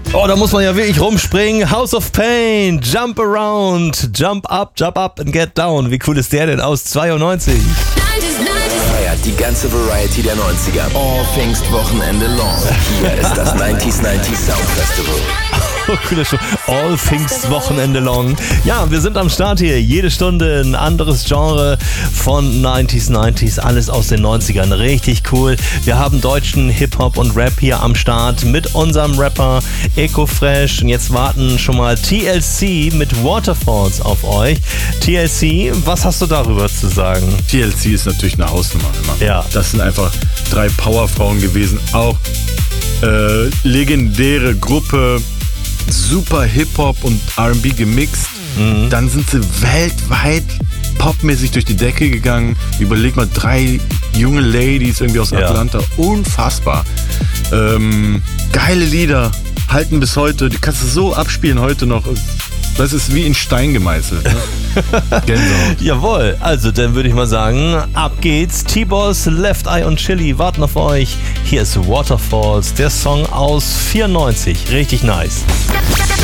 Oh, da muss man ja wirklich rumspringen. House of Pain, Jump Around, Jump Up and Get Down. Wie cool ist der denn aus 92? Feiert die ganze Variety der 90er. All Pfingstwochenende long. Hier ist das 90s Sound Festival. Oh, coole Show. All Pfingstwochenende long. Ja, wir sind am Start hier. Jede Stunde ein anderes Genre von 90s. Alles aus den 90ern. Richtig cool. Wir haben deutschen Hip-Hop und Rap hier am Start mit unserem Rapper Ecofresh. Und jetzt warten schon mal TLC mit Waterfalls auf euch. TLC, was hast du darüber zu sagen? TLC ist natürlich eine Hausnummer immer. Ja. Das sind einfach 3 Powerfrauen gewesen. Auch legendäre Gruppe. Super Hip-Hop und R&B gemixt. Dann sind sie weltweit popmäßig durch die Decke gegangen. Überleg mal, 3 junge Ladies irgendwie aus Atlanta. Unfassbar. Geile Lieder. Halten bis heute. Die kannst du so abspielen heute noch. Das ist wie in Stein gemeißelt. Ne? Gänsehaut. Jawohl, also dann würde ich mal sagen, ab geht's. T-Boss, Left Eye und Chili warten auf euch. Hier ist Waterfalls, der Song aus 94. Richtig nice.